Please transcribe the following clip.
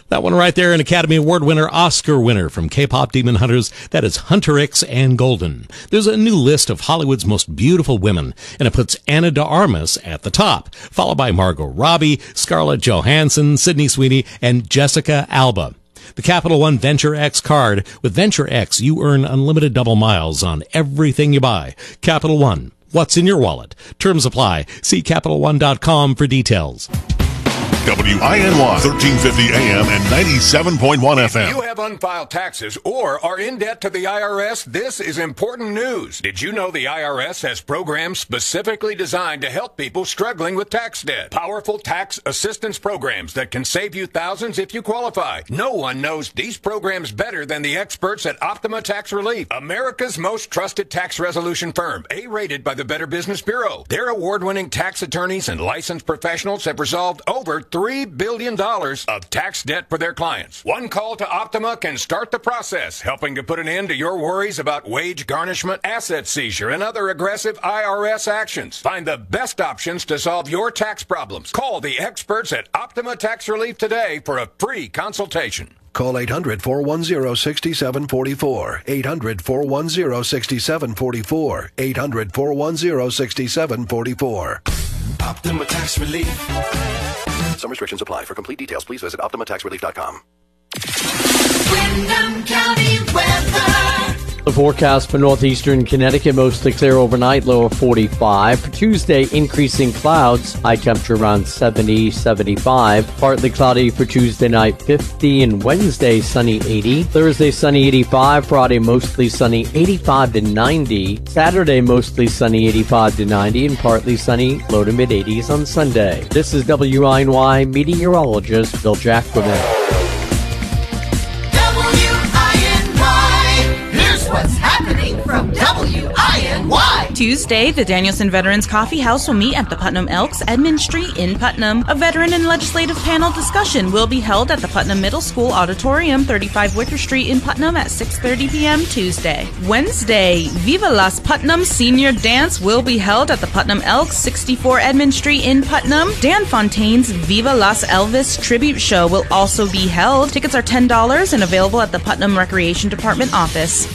That one right there, an Academy Award winner, Oscar winner from K-pop Demon Hunters. That is Hunter X and Golden. There's a new list of Hollywood's most beautiful women, and it puts Ana de Armas at the top, followed by Margot Robbie, Scarlett Johansson, Sydney Sweeney, and Jessica Alba. The Capital One Venture X card. With Venture X, you earn unlimited double miles on everything you buy. Capital One. What's in your wallet? Terms apply. See CapitalOne.com for details. WINY 1350 AM and 97.1 FM. If you have unfiled taxes or are in debt to the IRS, this is important news. Did you know the IRS has programs specifically designed to help people struggling with tax debt? Powerful tax assistance programs that can save you thousands if you qualify. No one knows these programs better than the experts at Optima Tax Relief, America's most trusted tax resolution firm, A-rated by the Better Business Bureau. Their award-winning tax attorneys and licensed professionals have resolved over $3 billion of tax debt for their clients. One call to Optima can start the process, helping to put an end to your worries about wage garnishment, asset seizure, and other aggressive IRS actions. Find the best options to solve your tax problems. Call the experts at Optima Tax Relief today for a free consultation. Call 800-410-6744. 800-410-6744. 800-410-6744. Optima Tax Relief. Some restrictions apply. For complete details, please visit OptimaTaxRelief.com. Windham County weather. The forecast for northeastern Connecticut, mostly clear overnight, low of 45. For Tuesday, increasing clouds, high temperature around 70, 75. Partly cloudy for Tuesday night, 50. And Wednesday, sunny, 80. Thursday, sunny, 85. Friday, mostly sunny, 85 to 90. Saturday, mostly sunny, 85 to 90. And partly sunny, low to mid-80s on Sunday. This is WINY meteorologist Bill Jacquemin. What's happening from WINY? Tuesday, the Danielson Veterans Coffee House will meet at the Putnam Elks, Edmund Street in Putnam. A veteran and legislative panel discussion will be held at the Putnam Middle School Auditorium, 35 Wicker Street in Putnam at 6:30 p.m. Tuesday. Wednesday, Viva Las Putnam Senior Dance will be held at the Putnam Elks, 64 Edmund Street in Putnam. Dan Fontaine's Viva Las Elvis Tribute Show will also be held. Tickets are $10 and available at the Putnam Recreation Department office.